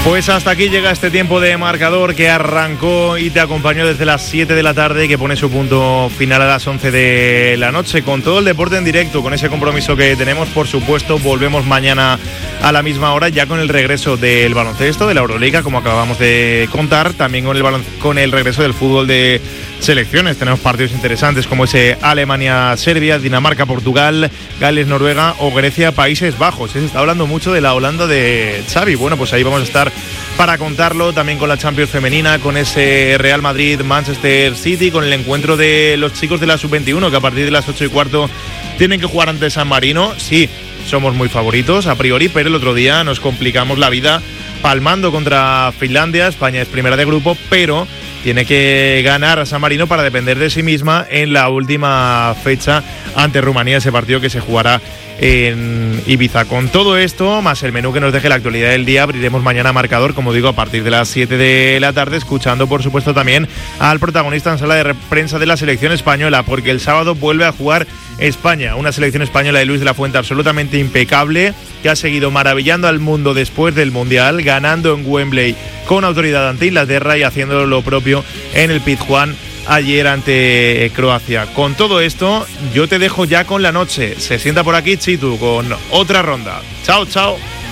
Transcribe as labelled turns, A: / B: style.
A: Pues hasta aquí llega este tiempo de marcador que arrancó y te acompañó desde las 7 de la tarde y que pone su punto final a las 11 de la noche con todo el deporte en directo, con ese compromiso que tenemos. Por supuesto, volvemos mañana a la misma hora ya con el regreso del baloncesto, de la Euroliga, como acabamos de contar, también con el regreso del fútbol de selecciones. Tenemos partidos interesantes como ese Alemania-Serbia, Dinamarca-Portugal, Gales-Noruega o Grecia-Países Bajos. Se está hablando mucho de la Holanda de Xavi. Bueno, pues ahí vamos a estar para contarlo, también con la Champions femenina, con ese Real Madrid-Manchester City, con el encuentro de los chicos de la Sub-21, que a partir de las 8:15 tienen que jugar ante San Marino. Sí, somos muy favoritos a priori, pero el otro día nos complicamos la vida palmando contra Finlandia. España es primera de grupo, pero tiene que ganar a San Marino para depender de sí misma en la última fecha ante Rumanía, ese partido que se jugará en Ibiza. Con todo esto, más el menú que nos deje la actualidad del día, abriremos mañana marcador, como digo, a partir de las 7 de la tarde, escuchando por supuesto también al protagonista en sala de prensa de la selección española, porque el sábado vuelve a jugar España, una selección española de Luis de la Fuente absolutamente impecable, que ha seguido maravillando al mundo después del Mundial, ganando en Wembley con autoridad ante Inglaterra y haciendo lo propio en el Pizjuán ayer ante Croacia. Con todo esto, yo te dejo ya con la noche. Se sienta por aquí Chitu con otra ronda. Chao, chao.